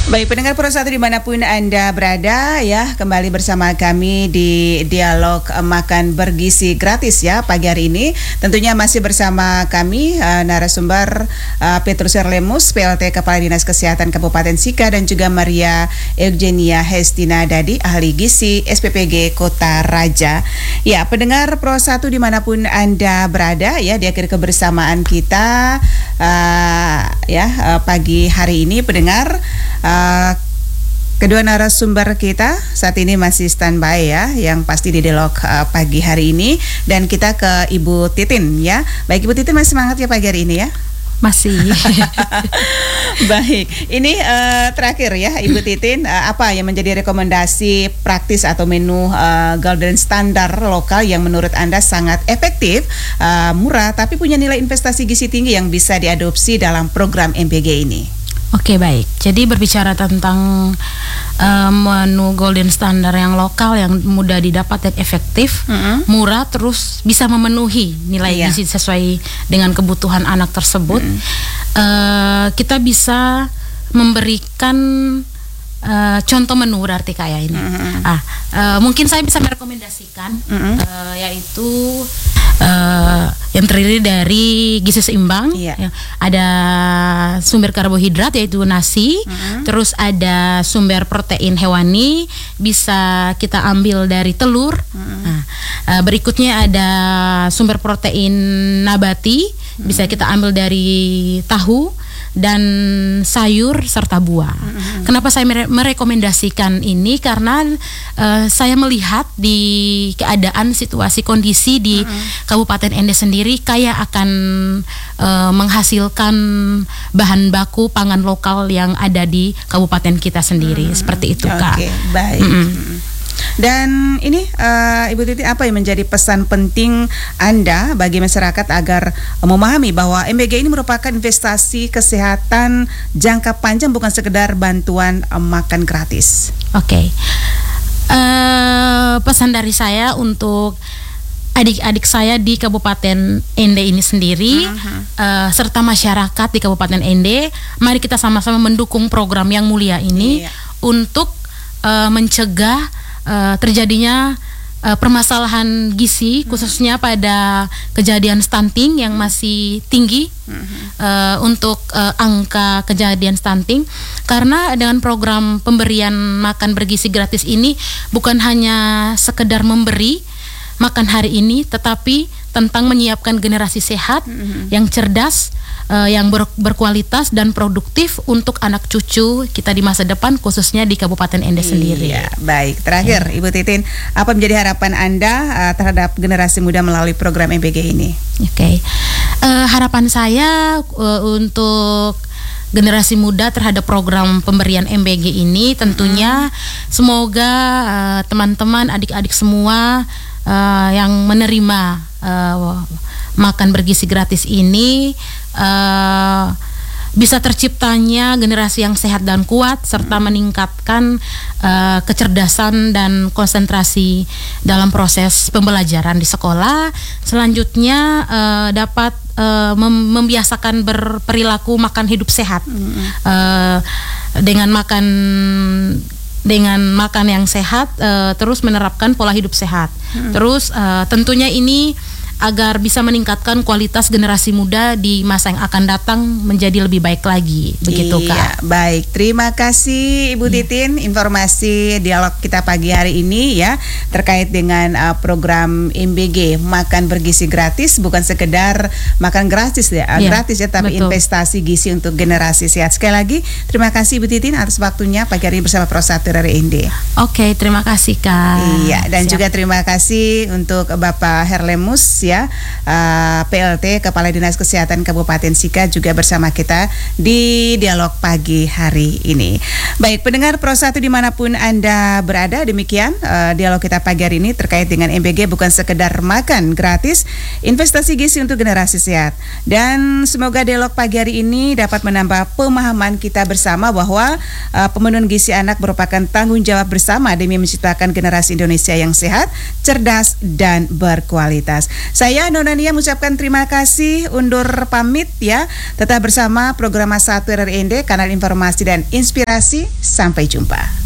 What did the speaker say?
Baik, pendengar Pro 1 dimanapun Anda berada ya, kembali bersama kami di Dialog Makan Bergizi Gratis ya pagi hari ini. Tentunya masih bersama kami narasumber Petrus Herlemus, PLT Kepala Dinas Kesehatan Kabupaten Sika, dan juga Maria Eugenia Hestina Dadi, Ahli Gizi SPPG Kota Raja. Ya, pendengar Pro 1 dimanapun Anda berada ya, di akhir kebersamaan kita pagi hari ini pendengar. Kedua narasumber kita saat ini masih standby ya, yang pasti di dialog pagi hari ini, dan kita ke Ibu Titin ya. Baik, Ibu Titin masih semangat ya pagi hari ini ya? Masih. Baik, ini terakhir ya Ibu Titin, apa yang menjadi rekomendasi praktis atau menu Golden Standard lokal yang menurut Anda sangat efektif, murah, tapi punya nilai investasi gizi tinggi yang bisa diadopsi dalam program MBG ini? Oke, baik. Jadi berbicara tentang menu Golden Standard yang lokal, yang mudah didapat dan efektif, murah, terus bisa memenuhi nilai gizi sesuai dengan kebutuhan anak tersebut. Kita bisa memberikan contoh menu berarti kayak ini. Mungkin saya bisa merekomendasikan yaitu yang terdiri dari gizi seimbang. Ada sumber karbohidrat yaitu nasi, terus ada sumber protein hewani, bisa kita ambil dari telur. Berikutnya ada sumber protein nabati, bisa kita ambil dari tahu dan sayur serta buah. Kenapa saya merekomendasikan ini? Karena saya melihat di keadaan situasi kondisi di Kabupaten Ende sendiri kaya akan menghasilkan bahan baku pangan lokal yang ada di kabupaten kita sendiri. Seperti itu, Kak. Oke, baik. Dan ini Ibu Titi, apa yang menjadi pesan penting Anda bagi masyarakat agar memahami bahwa MBG ini merupakan investasi kesehatan jangka panjang, bukan sekedar bantuan makan gratis? Oke. Pesan dari saya untuk adik-adik saya di Kabupaten Ende ini sendiri, serta masyarakat di Kabupaten Ende, mari kita sama-sama mendukung program yang mulia ini untuk mencegah terjadinya permasalahan gizi, khususnya pada kejadian stunting yang masih tinggi, untuk angka kejadian stunting. Karena dengan program pemberian makan bergizi gratis ini bukan hanya sekedar memberi makan hari ini, tetapi tentang menyiapkan generasi sehat yang cerdas, yang berkualitas dan produktif untuk anak cucu kita di masa depan, khususnya di Kabupaten Ende sendiri. Baik, terakhir Ibu Titin, apa menjadi harapan Anda terhadap generasi muda melalui program MBG ini? Harapan saya untuk generasi muda terhadap program pemberian MBG ini tentunya semoga teman-teman, adik-adik semua yang menerima makan bergizi gratis ini bisa terciptanya generasi yang sehat dan kuat, serta meningkatkan kecerdasan dan konsentrasi dalam proses pembelajaran di sekolah. Selanjutnya dapat membiasakan berperilaku makan hidup sehat, dengan makan yang sehat, terus menerapkan pola hidup sehat. Terus tentunya ini agar bisa meningkatkan kualitas generasi muda di masa yang akan datang menjadi lebih baik lagi. Begitu, Kak. Baik, terima kasih Ibu Titin, informasi dialog kita pagi hari ini ya, terkait dengan program MBG makan bergizi gratis, bukan sekedar makan gratis ya, gratis ya, tapi investasi gizi untuk generasi sehat. Sekali lagi terima kasih Ibu Titin atas waktunya pagi hari ini bersama Pro 1 dari Ende. Oke, terima kasih, Kak. Dan juga terima kasih untuk Bapak Herlemus ya, PLT Kepala Dinas Kesehatan Kabupaten Sika, juga bersama kita di dialog pagi hari ini. Baik, pendengar Pro 1 dimanapun Anda berada, demikian dialog kita pagi hari ini terkait dengan MBG bukan sekedar makan gratis, investasi gizi untuk generasi sehat. Dan semoga dialog pagi hari ini dapat menambah pemahaman kita bersama bahwa pemenuhan gizi anak merupakan tanggung jawab bersama demi menciptakan generasi Indonesia yang sehat, cerdas, dan berkualitas. Saya Nonania mengucapkan terima kasih, undur pamit ya. Tetap bersama program 1 RRI ND, kanal informasi dan inspirasi. Sampai jumpa.